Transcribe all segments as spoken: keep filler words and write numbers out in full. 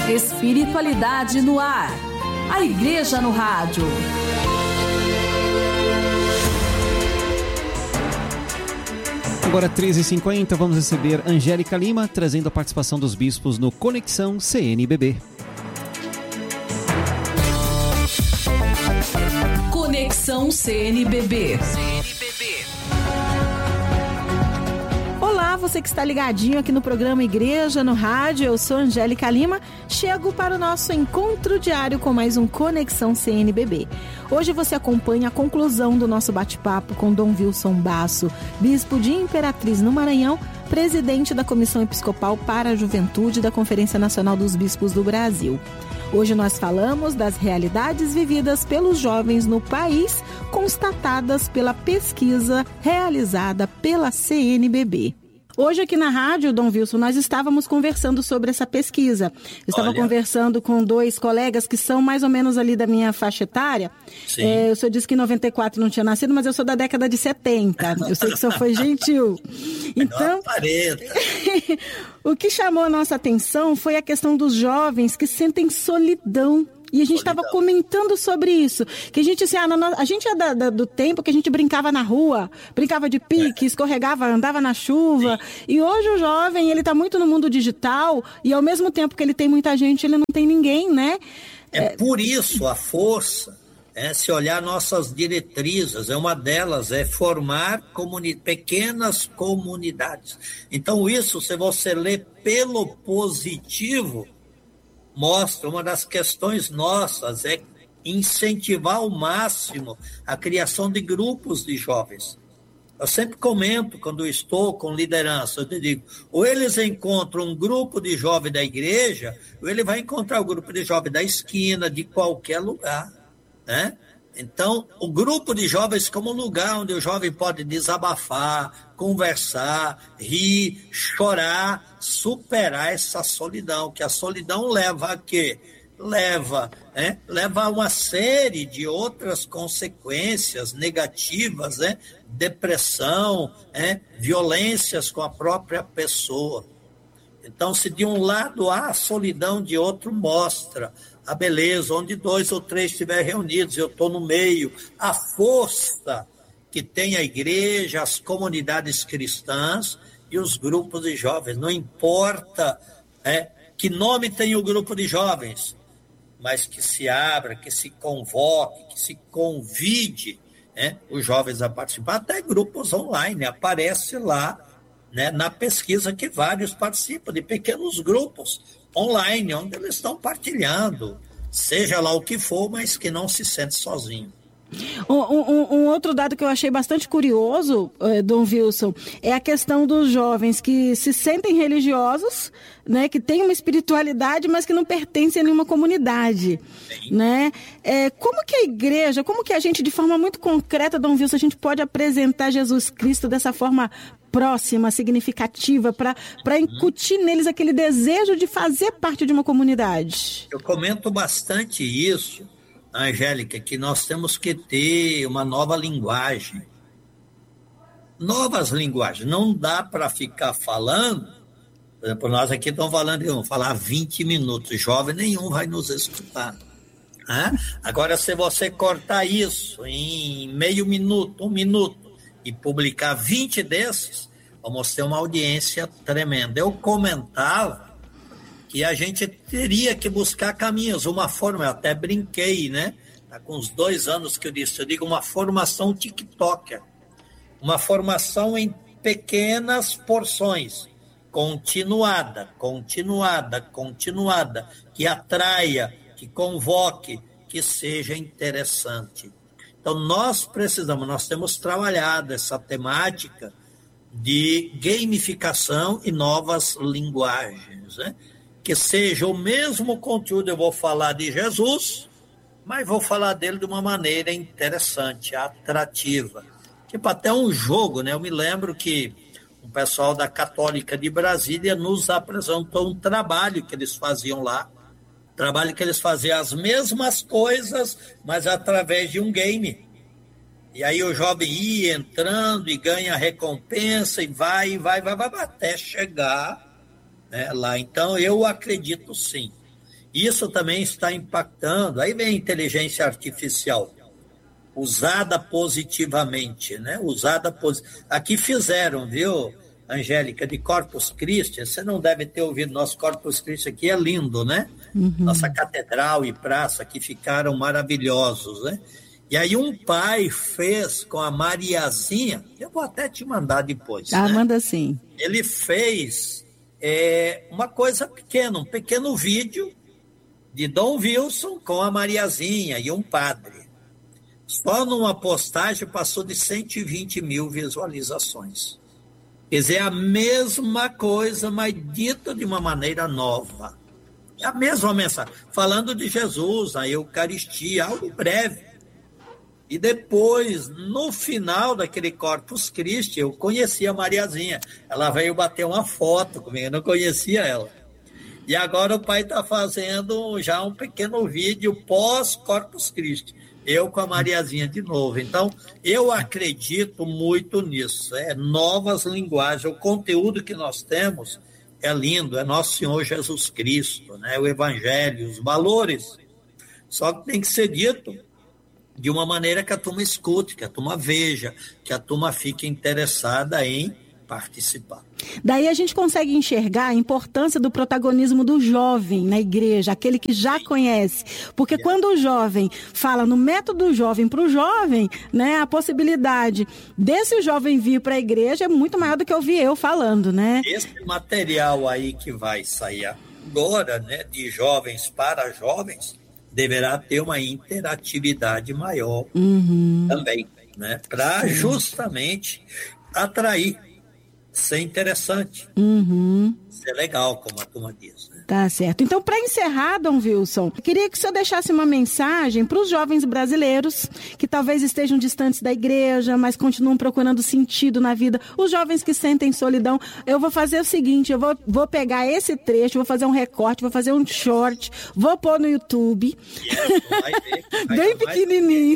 Espiritualidade no ar. A Igreja no Rádio. Agora treze e cinquenta, vamos receber Angélica Lima, trazendo a participação dos bispos no Conexão C N B B. Conexão C N B B. Olá, você que está ligadinho aqui no programa Igreja no Rádio, eu sou Angélica Lima, chego para o nosso encontro diário com mais um Conexão C N B B. Hoje você acompanha a conclusão do nosso bate-papo com Dom Wilson Basso, bispo de Imperatriz no Maranhão, presidente da Comissão Episcopal para a Juventude da Conferência Nacional dos Bispos do Brasil. Hoje nós falamos das realidades vividas pelos jovens no país, constatadas pela pesquisa realizada pela C N B B. Hoje aqui na rádio, Dom Wilson, nós estávamos conversando sobre essa pesquisa. Eu estava Olha. conversando com dois colegas que são mais ou menos ali da minha faixa etária. Sim. É, o senhor disse que em noventa e quatro não tinha nascido, mas eu sou da década de setenta. Eu sei que o senhor foi gentil. Então, o que chamou a nossa atenção foi a questão dos jovens que sentem solidão. E a gente estava comentando sobre isso, que a gente, assim, a, a gente é da, da, do tempo que a gente brincava na rua, brincava de pique, é. escorregava, andava na chuva. Sim. E hoje o jovem, ele está muito no mundo digital e ao mesmo tempo que ele tem muita gente, ele não tem ninguém, né? É, é por isso a força, é, se olhar nossas diretrizes, é uma delas, é formar comuni- pequenas comunidades. Então isso, se você lê pelo positivo, mostra, uma das questões nossas é incentivar ao máximo a criação de grupos de jovens. Eu sempre comento, quando estou com liderança, eu digo, ou eles encontram um grupo de jovens da igreja, ou ele vai encontrar o grupo de jovens da esquina, de qualquer lugar, né? Então, o grupo de jovens como um lugar onde o jovem pode desabafar, conversar, rir, chorar, superar essa solidão, que a solidão leva a quê? Leva, né? leva a uma série de outras consequências negativas, né? Depressão, né? Violências com a própria pessoa. Então, se de um lado há a solidão, de outro mostra a beleza, onde dois ou três estiverem reunidos, eu estou no meio, a força que tem a igreja, as comunidades cristãs e os grupos de jovens. Não importa é, que nome tem o grupo de jovens, mas que se abra, que se convoque, que se convide, né, os jovens a participar, até grupos online, aparece lá, né, na pesquisa que vários participam, de pequenos grupos online, onde eles estão partilhando, seja lá o que for, mas que não se sente sozinho. Um, um, um outro dado que eu achei bastante curioso, eh, Dom Wilson, é a questão dos jovens que se sentem religiosos, né, que têm uma espiritualidade, mas que não pertencem a nenhuma comunidade, né? É, como que a igreja, como que a gente, de forma muito concreta, Dom Wilson, a gente pode apresentar Jesus Cristo dessa forma próxima, significativa, para para incutir neles aquele desejo de fazer parte de uma comunidade? Eu comento bastante isso, Angélica, que nós temos que ter uma nova linguagem. Novas linguagens. Não dá para ficar falando, por exemplo, nós aqui estamos falando, vamos falar vinte minutos, jovem nenhum vai nos escutar. Ah? Agora, se você cortar isso em meio minuto, um minuto, e publicar vinte desses, vamos ter uma audiência tremenda. Eu comentava que a gente teria que buscar caminhos, uma forma, eu até brinquei, né? Tá com uns dois anos que eu disse, eu digo uma formação TikToker, uma formação em pequenas porções, continuada, continuada, continuada, que atraia, que convoque, que seja interessante. Então, nós precisamos, nós temos trabalhado essa temática de gamificação e novas linguagens, né? Que seja o mesmo conteúdo, eu vou falar de Jesus, mas vou falar dele de uma maneira interessante, atrativa. Tipo, até um jogo, né? Eu me lembro que o pessoal da Católica de Brasília nos apresentou um trabalho que eles faziam lá, trabalho que eles faziam as mesmas coisas, mas através de um game. E aí o jovem ia entrando e ganha recompensa e vai, vai, vai, vai, até chegar, né, lá. Então, eu acredito sim Isso também está impactando. Aí vem a inteligência artificial, usada positivamente, né? Usada posi... Aqui fizeram, viu, Angélica, de Corpus Christi, você não deve ter ouvido, nosso Corpus Christi aqui é lindo, né? Uhum. Nossa catedral e praça aqui ficaram maravilhosos, né? E aí um pai fez com a Mariazinha, eu vou até te mandar depois. Ah, né? Manda sim. Ele fez é, uma coisa pequena, um pequeno vídeo de Dom Wilson com a Mariazinha e um padre. Só numa postagem passou de cento e vinte mil visualizações. Quer dizer, a mesma coisa, mas dita de uma maneira nova. É a mesma mensagem, falando de Jesus, a Eucaristia, algo breve. E depois, no final daquele Corpus Christi, eu conheci a Mariazinha. Ela veio bater uma foto comigo, eu não conhecia ela. E agora o pai está fazendo já um pequeno vídeo pós-Corpus Christi. Eu com a Mariazinha de novo. Então, eu acredito muito nisso. É novas linguagens. O conteúdo que nós temos é lindo. É nosso Senhor Jesus Cristo, né? O Evangelho, os valores. Só que tem que ser dito de uma maneira que a turma escute, que a turma veja, que a turma fique interessada em participar. Daí a gente consegue enxergar a importância do protagonismo do jovem na igreja, aquele que já conhece. Porque yeah. quando o jovem fala no método jovem para o jovem, né, a possibilidade desse jovem vir para a igreja é muito maior do que ouvir eu falando, né? Esse material aí que vai sair agora, né, de jovens para jovens, deverá ter uma interatividade maior uhum. também, né, para justamente atrair, ser interessante, uhum. ser legal, como a turma diz. Né? Tá certo. Então, para encerrar, Dom Wilson, eu queria que o senhor deixasse uma mensagem para os jovens brasileiros que talvez estejam distantes da igreja, mas continuam procurando sentido na vida, os jovens que sentem solidão. Eu vou fazer o seguinte, eu vou, vou pegar esse trecho, vou fazer um recorte, vou fazer um short, vou pôr no YouTube, yes, vai ver, vai bem pequenininho,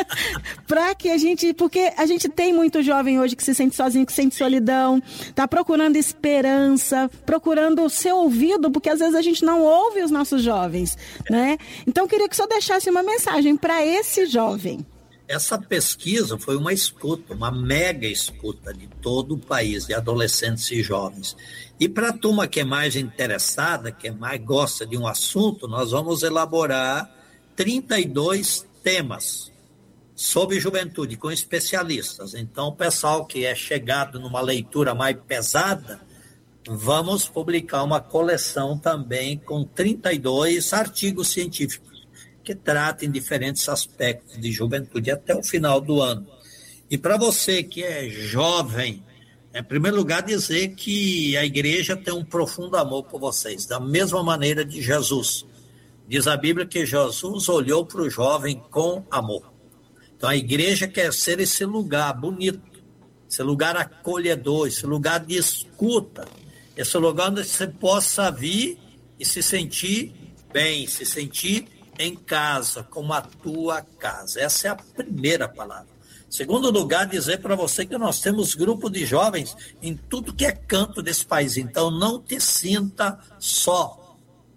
para que a gente, porque a gente tem muito jovem hoje que se sente sozinho, que sente solidão, está procurando esperança, procurando ser ouvido, porque às vezes a gente não ouve os nossos jovens, né? Então eu queria que o senhor deixasse uma mensagem para esse jovem. Essa pesquisa foi uma escuta, uma mega escuta de todo o país, de adolescentes e jovens. E para a turma que é mais interessada, que mais gosta de um assunto, nós vamos elaborar trinta e dois temas sobre juventude, com especialistas. Então, o pessoal que é chegado numa leitura mais pesada, vamos publicar uma coleção também com trinta e dois artigos científicos que tratem diferentes aspectos de juventude até o final do ano. E para você que é jovem, em primeiro lugar dizer que a igreja tem um profundo amor por vocês, da mesma maneira de Jesus. Diz a Bíblia que Jesus olhou para o jovem com amor. Então a igreja quer ser esse lugar bonito, esse lugar acolhedor, esse lugar de escuta, esse lugar onde você possa vir e se sentir bem, se sentir em casa, como a tua casa. Essa é a primeira palavra. Segundo lugar, dizer para você que nós temos grupo de jovens em tudo que é canto desse país. Então, não te sinta só.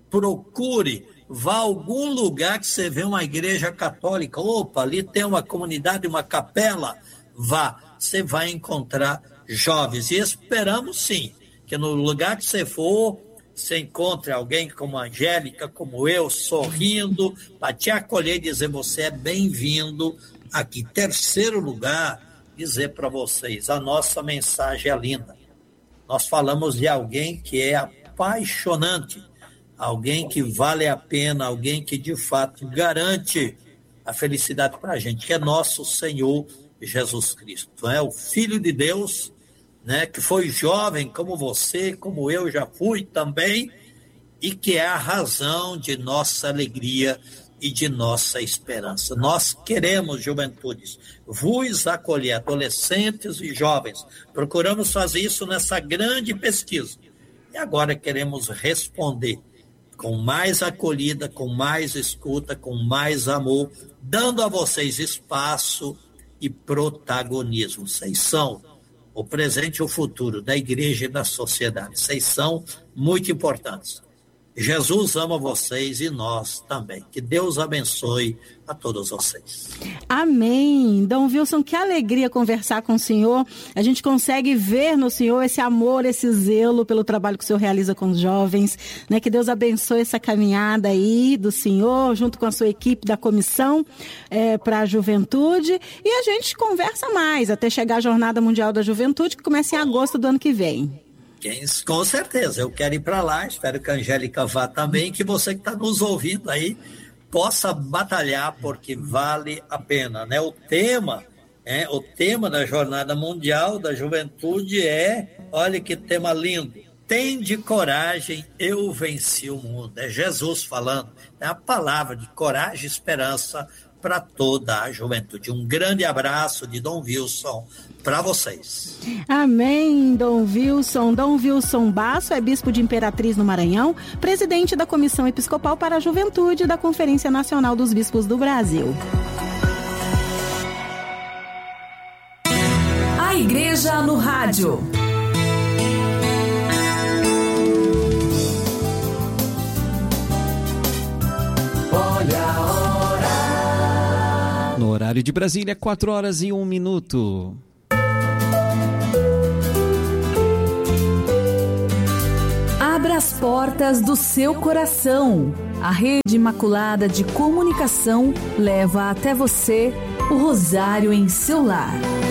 Procure, vá a algum lugar que você vê uma igreja católica. Opa, ali tem uma comunidade, uma capela. Vá, você vai encontrar jovens. E esperamos, sim, que no lugar que você for, você encontre alguém como a Angélica, como eu, sorrindo, para te acolher e dizer, você é bem-vindo aqui. Terceiro lugar, dizer para vocês, a nossa mensagem é linda. Nós falamos de alguém que é apaixonante, alguém que vale a pena, alguém que de fato garante a felicidade para a gente, que é nosso Senhor Jesus Cristo. É o Filho de Deus, né, que foi jovem como você, como eu já fui também, e que é a razão de nossa alegria e de nossa esperança. Nós queremos, juventudes, vos acolher, adolescentes e jovens. Procuramos fazer isso nessa grande pesquisa. E agora queremos responder com mais acolhida, com mais escuta, com mais amor, dando a vocês espaço e protagonismo. Vocês são o presente e o futuro da igreja e da sociedade. Vocês são muito importantes. Jesus ama vocês e nós também. Que Deus abençoe a todos vocês. Amém. Dom Wilson, que alegria conversar com o senhor. A gente consegue ver no senhor esse amor, esse zelo pelo trabalho que o senhor realiza com os jovens, né? Que Deus abençoe essa caminhada aí do senhor, junto com a sua equipe da comissão é, para a juventude. E a gente conversa mais até chegar a Jornada Mundial da Juventude, que começa em agosto do ano que vem. Com certeza, eu quero ir para lá, espero que a Angélica vá também, que você que está nos ouvindo aí possa batalhar, porque vale a pena, né? O tema, é, o tema da Jornada Mundial da Juventude é, olha que tema lindo, tende coragem, eu venci o mundo. É Jesus falando, é a palavra de coragem e esperança para toda a juventude. Um grande abraço de Dom Wilson para vocês. Amém, Dom Wilson. Dom Wilson Basso é bispo de Imperatriz no Maranhão, presidente da Comissão Episcopal para a Juventude da Conferência Nacional dos Bispos do Brasil. A Igreja no Rádio. Olha a hora. No horário de Brasília, quatro horas e um minuto. Abra as portas do seu coração. A Rede Imaculada de Comunicação leva até você o Rosário em seu lar.